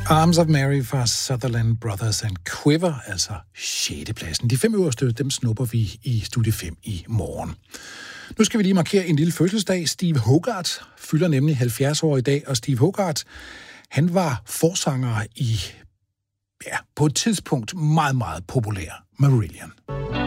Arms of Mary fra Sutherland Brothers and Quiver, altså 6. pladsen. De 5 øverste, dem snupper vi i Studie 5 i morgen. Nu skal vi lige markere en lille fødselsdag. Steve Hogarth fylder nemlig 70 år i dag, og Steve Hogarth, han var forsanger i, på et tidspunkt meget, meget populær Marillion.